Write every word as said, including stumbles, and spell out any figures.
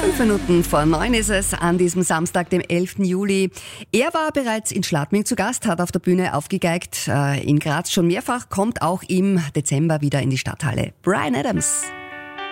Fünf Minuten vor neun ist es an diesem Samstag, dem elften Juli. Er war bereits in Schladming zu Gast, hat auf der Bühne aufgegeigt, äh, in Graz schon mehrfach, kommt auch im Dezember wieder in die Stadthalle. Bryan Adams.